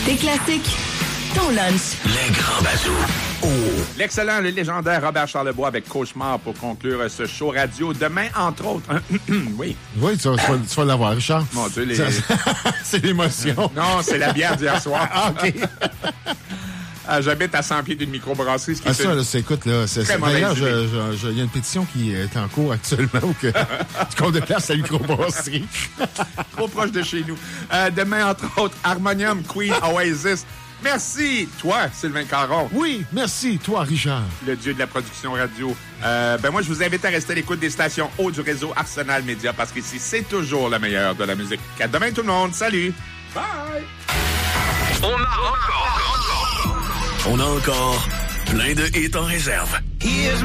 Tes classiques, ton lunch. Les grands bazous. Oh. L'excellent, le légendaire Robert Charlebois avec Cauchemar pour conclure ce show radio. Demain, entre autres. Oui. Oui, tu vas l'avoir, Richard. Mon Dieu, c'est l'émotion. Non, c'est la bière d'hier soir. Ah, OK. J'habite à 100 pieds d'une microbrasserie. Ce qui ça, là, écoute, là, d'ailleurs, il y a une pétition qui est en cours actuellement qu'on déplace la microbrasserie. Trop proche de chez nous. Demain, entre autres, Harmonium, Queen, Oasis. Merci, toi, Sylvain Caron. Oui, merci, toi, Richard. Le dieu de la production radio. Moi, je vous invite à rester à l'écoute des stations haut du réseau Arsenal Média parce qu'ici, c'est toujours la meilleure de la musique. À demain, tout le monde. Salut. Bye. On a encore plein de hits en réserve.